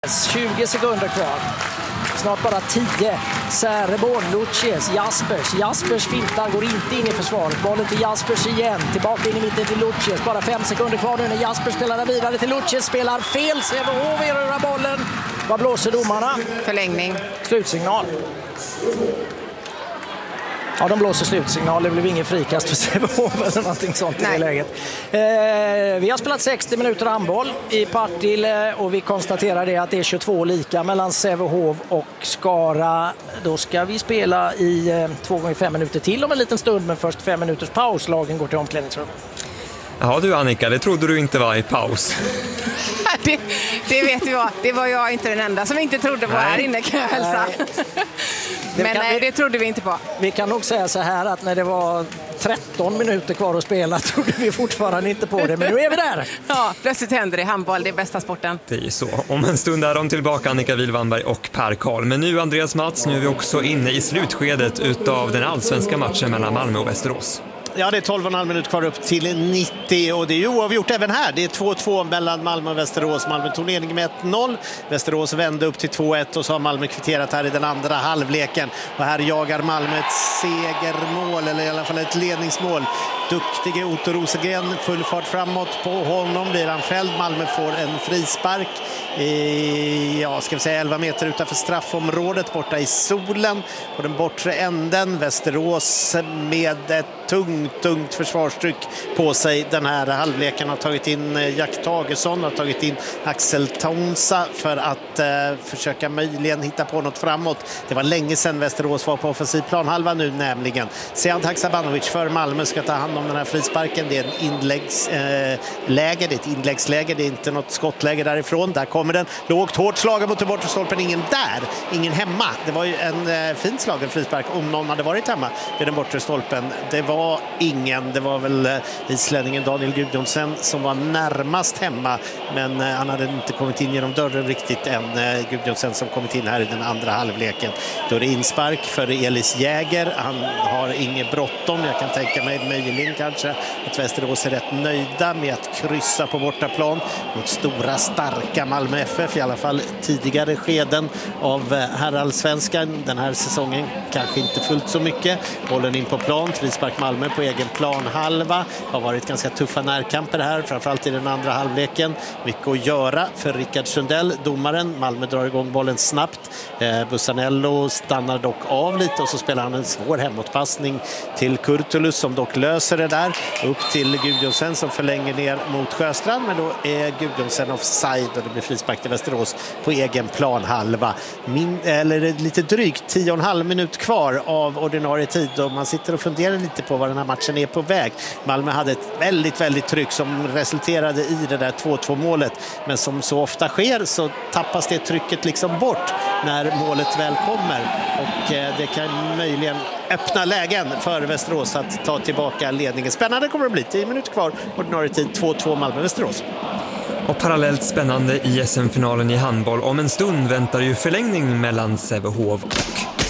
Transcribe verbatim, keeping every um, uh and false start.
tjugo sekunder kvar. Snart bara tio. Säreborn, Lucius, Jaspers. Jaspers fintar, går inte in i försvaret. Bollen till Jaspers igen. Tillbaka in i mitten till Lucius. Bara fem sekunder kvar nu när Jaspers spelar vidare till Lucius. Spelar fel. Sävehof erövrar bollen. Vad blåser domarna? Förlängning. Slutsignal. Ja, de blåser slutsignal. Det blev ingen frikast för Sävehof eller någonting sånt i det läget. Eh, vi har spelat sextio minuter handboll i Partille och vi konstaterar det att det är tjugotvå lika mellan Sävehof och Skara. Då ska vi spela i eh, två gånger fem minuter till om en liten stund, men först fem minuters paus. Lagen går till omklädningsrum. Ja du Annika, det trodde du inte var i paus. det, det vet jag. Det var jag inte den enda som inte trodde på här inne, kan jag hälsa. Det Men nej, vi, det trodde vi inte på. Vi kan nog säga så här att när det var tretton minuter kvar att spela trodde vi fortfarande inte på det. Men nu är vi där. Ja, plötsligt händer det. Handboll, det är bästa sporten. Det är ju så. Om en stund är de tillbaka, Annika Wilvanberg och Per Karl. Men nu Andreas Mats, nu är vi också inne i slutskedet utav den allsvenska matchen mellan Malmö och Västerås. Ja, det är tolv och en halv minut kvar upp till nittio och det är ju oavgjort även här. Det är två två mellan Malmö och Västerås. Malmö tog ledning med ett noll. Västerås vände upp till två ett och så har Malmö kvitterat här i den andra halvleken. Och här jagar Malmö ett segermål, eller i alla fall ett ledningsmål. Duktige Otto Rosengren, full fart framåt på honom. Blir han fälld. Malmö får en frispark i, ja, ska vi säga elva meter utanför straffområdet borta i solen på den bortre änden. Västerås med ett tungt, tungt försvarstryck på sig. Den här halvleken har tagit in Jack Tagesson, har tagit in Axel Tonsa för att eh, försöka möjligen hitta på något framåt. Det var länge sedan Västerås var på offensiv planhalva nu nämligen. Sead Haksabanovic för Malmö ska ta hand om den här frisparken. Det är en inläggsläge, eh, det är ett inläggsläge, det är inte något skottläge därifrån. Där kommer den, lågt hårt slagen mot den bortre stolpen, ingen där, ingen hemma. Det var ju en eh, fint slagen frispark om någon hade varit hemma vid den bortre stolpen. Det var ingen, det var väl eh, islänningen Daniel Gudjonsen som var närmast hemma, men eh, han hade inte kommit in genom dörren riktigt än. eh, Gudjonsen som kommit in här i den andra halvleken. Då är det inspark för Elis Jäger. Han har inget bråttom. Jag kan tänka mig möjligen kanske att Västerås är rätt nöjda med att kryssa på bortaplan mot stora starka Malmö F F, i alla fall tidigare skeden av herrallsvenskan den här säsongen. Kanske inte fullt så mycket. Bollen in på plan, frispark Malmö på egen plan halva. Har varit ganska tuffa närkamper här, framförallt i den andra halvleken. Mycket att göra för Rickard Sundell, domaren. Malmö drar igång bollen snabbt. Eh, Bussanello stannar dock av lite och så spelar han en svår hemåtpassning till Kurtulus som dock löser det där. Upp till Gudjonsen som förlänger ner mot Sjöstrand, men då är Gudjonsen offside och det blir frispark till Västerås på egen plan halva. Min, eller lite drygt tio och en halv minut kvar av ordinarie tid och man sitter och funderar lite på var den här matchen är på väg. Malmö hade ett väldigt, väldigt tryck som resulterade i det där två två målet, men som så ofta sker så tappas det trycket liksom bort när målet väl kommer och eh, det kan möjligen öppna lägen för Västerås att ta tillbaka ledningen. Spännande kommer det bli, tio minuter kvar, ordinarie tid två två Malmö-Västerås. Och parallellt spännande i S M-finalen i handboll. Om en stund väntar ju förlängning mellan Sävehof och